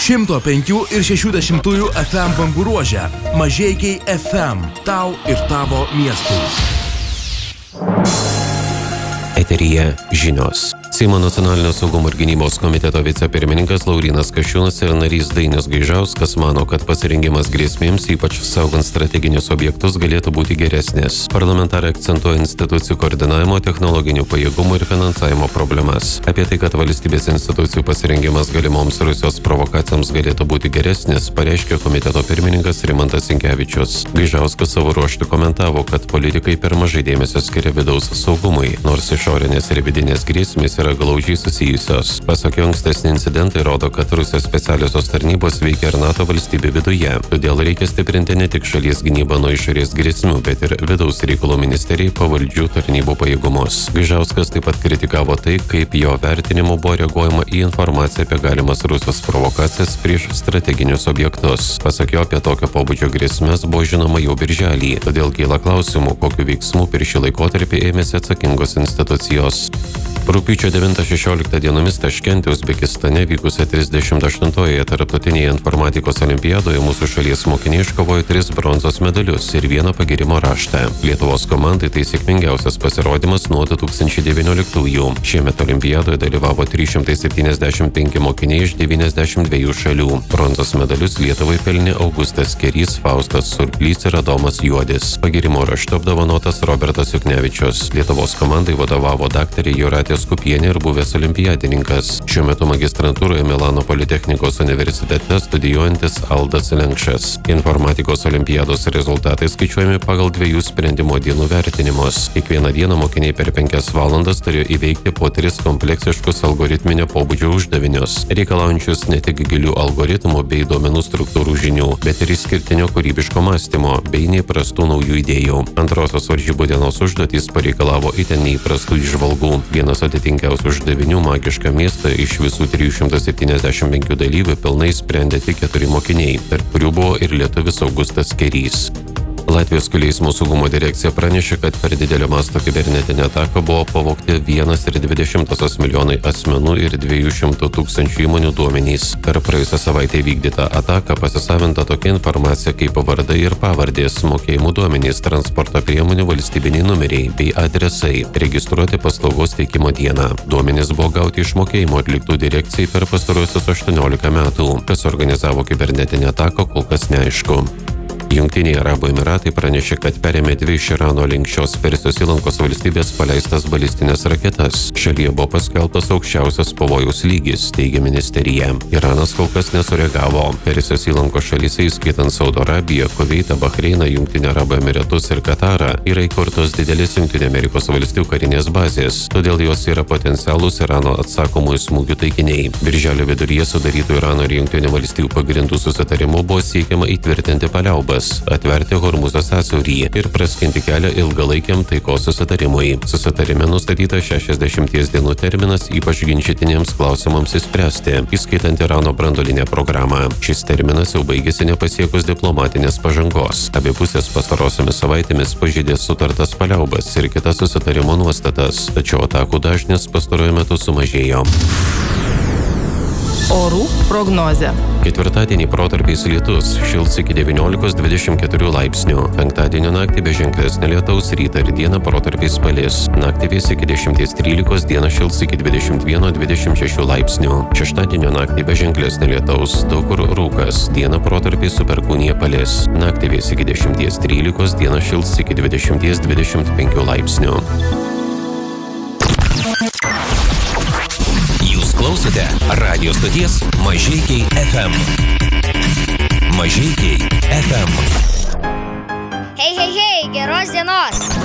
105 ir 60 FM bangų ruože. Mažeikiai FM. Tau ir tavo miestui. Eteryje žinios. Seimo nacionalinio saugumo ir gynybos komiteto vicepirmininkas Laurynas Kasčiūnas ir narys Dainius Gaižauskas mano, kad pasirengimas grėsmėms, ypač saugant strateginius objektus, galėtų būti geresnis. Parlamentarai akcentuoja institucijų koordinavimo, technologinių pajėgumų ir finansavimo problemas. Apie tai, kad valstybės institucijų pasirengimas galimoms Rusijos provokacijoms galėtų būti geresnis, pareiškė komiteto pirmininkas Rimantas Sinkevičius. Gaižauskas savo ruožtu komentavo, kad politikai per mažai dėmesio skiria vidaus saugumui, nors išorinės ir vidinės grėsmės yra glaužiai susijusios. Pasak jo, ankstesni incidentai rodo, kad Rusijos specialiosios tarnybos veikia ir NATO valstybių viduje. Todėl reikia stiprinti ne tik šalies gynybą nuo išorės grėsmių, bet ir vidaus reikalų ministerijai pavaldžių tarnybų pajėgumus. Gaižauskas taip pat kritikavo tai, kaip jo vertinimu buvo reaguojama į informaciją apie galimas Rusijos provokacijas prieš strateginius objektus. Pasak jo, apie tokio pobūdžio grėsmes buvo žinoma jau birželį. Todėl kyla klausimų, kokiu veiksmu per šį laikotarpį ėmėsi atsakingos institucijos. Rugpjūčio 9-16 dienomis Taškente, Uzbekistane vykusią 38-ąją tarptautinėje informatikos olimpiadoje mūsų šalies mokiniai iškovojo 3 bronzos medalius ir 1 pagyrimo raštą. Lietuvos komandai tai sėkmingiausias pasirodymas nuo 2019-ųjų. Šiemet olimpiadoje dalyvavo 375 mokiniai iš 92 šalių. Bronzos medalius Lietuvai pelnė Augustas Kerys, Faustas Surplys ir Adomas Juodis. Pagyrimo raštu apdovanotas Robertas Juknevičius. Lietuvos komandai vadovavo daktarė Jūratė Skupienė ir buvęs olimpiadininkas. Šiuo metu magistrantūroje Milano Politechnikos universitete studijuojantis Aldas Lenkšas. Informatikos olimpiados rezultatai skaičiuojami pagal 2 sprendimo dienų vertinimus. Kiekvieną dieną mokiniai per 5 valandas turėjo įveikti po 3 kompleksiškus algoritminio pobūdžio uždavinius, reikalaujančius ne tik gilių algoritmų bei duomenų struktūrų žinių, bet ir išskirtinio kūrybiško mąstymo bei neįprastų naujų idėjų. Antrosios varžybų dienos užduotys pareikalavo itin neįprastų įžvalgų. Vienas atitinkiausių uždavinių magišką miestą iš visų 375 dalyvių pilnai sprendė tik 4 mokiniai, tarp kurių buvo ir lietuvis Augustas Kerys. Latvijos kelių eismo saugumo direkcija pranešė, kad per didelio masto kibernetinę ataką buvo pavogti 1,20 milijonai asmenų ir 200 000 įmonių duomenys. Per praėjusią savaitę vykdytą ataką pasisavinta tokia informacija kaip vardai ir pavardės, mokėjimų duomenys, transporto priemonių valstybiniai numeriai bei adresai, registruoti paslaugos teikimo dieną. Duomenys buvo gauti iš mokėjimų atliktų direkcijai per pastaruosius 18 metų. Kas organizavo kibernetinę ataką, kol kas neaišku. Jungtiniai Arabų Emiratai pranešė, kad perėmė 2 iš Irano link šios Persijos įlankos valstybės paleistas balistinės raketas. Šalyje buvo paskelbtas aukščiausias pavojaus lygis, teigia ministerija. Iranas kol kas nesureagavo. Persijos įlankos šalyse, įskaitant Saudo Arabiją, Kuveitą, Bahreiną, Jungtinių Arabų Emiratus ir Katarą, yra įkurtos didelės Jungtinių Amerikos valstijų karinės bazės, todėl jos yra potencialūs Irano atsakomųjų smūgių taikiniai. Birželio viduryje sudarytų Irano ir Jungtinių valstijų pagrindų susitarimu buvo siekiama įtvirtinti paliaubas, atverti Hormuzo sąsiaurį ir praskinti kelią ilgalaikiam taikos susitarimui. Susitarime nustatyta 60 dienų terminas ypač ginčytiniems klausimams išspręsti, įskaitant Irano branduolinę programą. Šis terminas jau baigėsi nepasiekus diplomatinės pažangos. Abi pusės pastarosiomis savaitėmis pažeidė sutartas paliaubas ir kitas susitarimo nuostatas, tačiau atakų dažnis pastaruoju metu sumažėjo. Orų prognozė. Ketvirtadienį protarpiais lietus, šils iki 19-24 laipsnių. Penktadienio naktį be ženklesnio lietaus, rytą ir dieną protarpiais palis. Naktį vės iki 10-13, dieną šils iki 21-26 laipsnių. Šeštadienio naktį be ženklesnio lietaus, daug kur rūkas, dieną protarpiais su perkūnija palis. Naktį vės iki 10-13, dieną šils iki 20-25 laipsnių. Klausote radio stoties Mažeikiai FM. Mažeikiai FM. Hei, geros dienos!